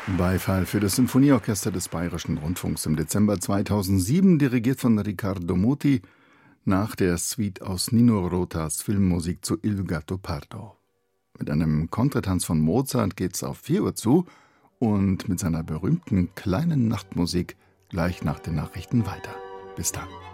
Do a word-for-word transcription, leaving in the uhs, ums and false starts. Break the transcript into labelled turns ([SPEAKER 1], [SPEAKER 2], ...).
[SPEAKER 1] Beifall für das Sinfonieorchester des Bayerischen Rundfunks im Dezember zweitausendsieben, dirigiert von Riccardo Muti, nach der Suite aus Nino Rotas Filmmusik zu Il Gattopardo. Mit einem Contretanz von Mozart geht's auf vier Uhr zu und mit seiner berühmten kleinen Nachtmusik gleich nach den Nachrichten weiter. Bis dann.